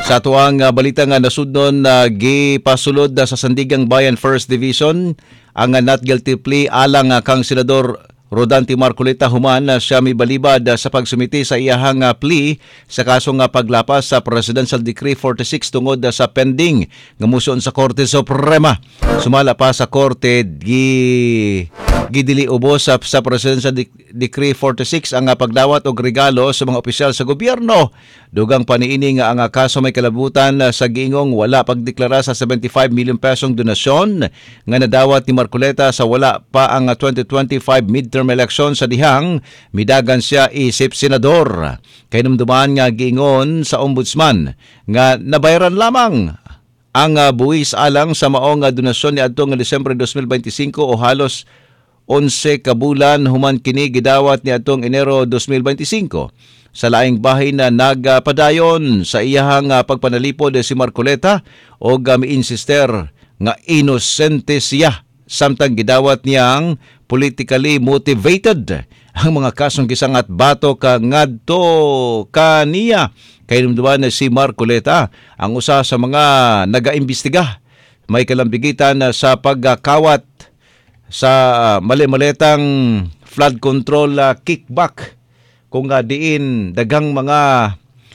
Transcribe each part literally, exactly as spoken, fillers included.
Sa tuang uh, balita nga nasudnon na uh, gipasulod uh, sa Sandigang Bayan First Division ang uh, not guilty plea alang uh, kang Senador Rodante Marcoleta human na uh, siya may balibad uh, sa pagsumiti sa iyahang uh, plea sa kasong uh, paglapas sa Presidential Decree forty-six tungod uh, sa pending nga motion sa Korte Suprema. Sumala pa sa Korte gi gidili ubos sa, sa Presidential Decree forty-six ang uh, pagdawat og regalo sa mga opisyal sa gobyerno. Dugang paniini nga ang uh, kaso may kalabutan uh, sa giingong wala pagdeklara sa seventy-five million pesong donasyon nga nadawat ni Marcoleta sa wala pa ang uh, twenty twenty-five midterm election sa dihang midagan siya isip senador. Kay numduman nga giingon sa ombudsman nga nabayaran lamang ang uh, buwis alang sa maong uh, donasyon ni adtong Disyembre twenty twenty-five o halos onse ka bulan human kini gidawat ni atong Enero twenty twenty-five. Sa laing bahin na nagpadayon sa iyahang uh, pagpanalipod si Marcoleta o uh, mi-insister nga inosente siya samtang gidawat niyang politically motivated ang mga kasong gisangat bato ka ngadto kaniya. Kay numduman na si Marcoleta ang usa sa mga nagaimbestiga may kalambigitan sa pagkawat sa mali-malitang flood control uh, kickback kung uh, diin dagang mga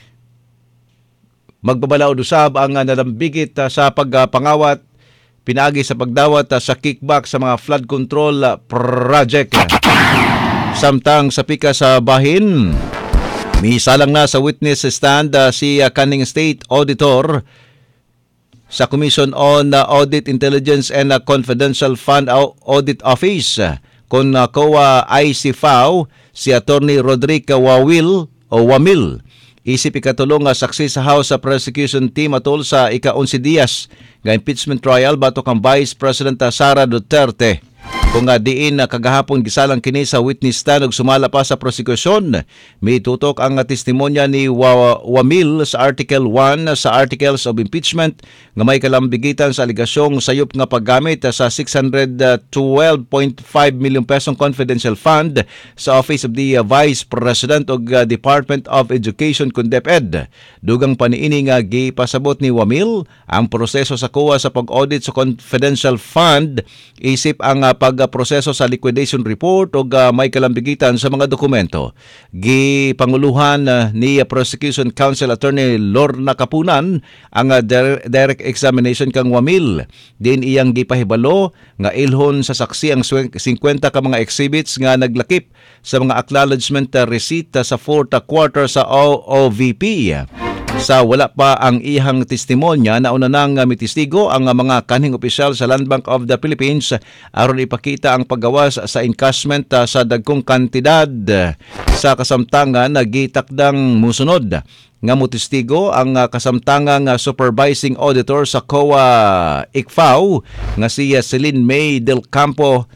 magbabalaod usab ang uh, nalambigit uh, sa pagpangawat uh, pinagi sa pagdawat uh, sa kickback sa mga flood control uh, project. Samtang sa pika sa bahin, misalang na sa witness stand uh, si uh, Kaning State Auditor sa Commission on uh, Audit Intelligence and uh, Confidential Fund Audit Office kon uh, C O A I C F A O si Attorney Rodrigo Wawil o Wamil. Isip ikatulong nga saksi sa House sa Prosecution Team atol sa ika-onse diyas nga impeachment trial batok ang Vice President Sara Duterte. Kung nga diin na kagahapon gisalang kini sa witness stand ug sumala pa sa prosekusyon, mitutok ang testimonya ni Wamil sa Article one sa Articles of Impeachment nga may kalambigitan sa aligasyong sayop nga paggamit sa six hundred twelve point five million pesong confidential fund sa Office of the Vice President ug Department of Education kun DepEd. Dugang paniini nga gipasabot ni Wamil ang proseso sa C O A sa pag-audit sa confidential fund isip ang pag proseso sa liquidation report o uh, may kalambigitan sa mga dokumento. Gipanguluhan uh, ni uh, Prosecution Counsel Attorney Lorna Kapunan ang uh, direct examination kang Wamil. Din iyang gipahibalo nga ilhon sa saksi ang fifty ka mga exhibits nga naglakip sa mga acknowledgement uh, receipt uh, sa fourth uh, quarter sa O O V P. Sa wala pa ang ihang testimonya na una nang mitistigo ang mga kanhing opisyal sa Land Bank of the Philippines aron ipakita ang paggawas sa encashment sa dagkong kantidad sa kasamtangan na gitakdang musunod. Nga mutistigo ang kasamtangang supervising auditor sa C O A I C F A O nga si Celine May Del Campo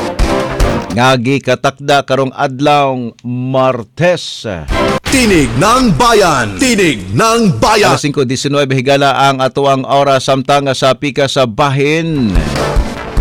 nga gikatakda karong adlaw Martes. Tinig ng Bayan! Tinig ng Bayan! Alas five nineteen higala ang atuang oras samtang sa pika sa bahin.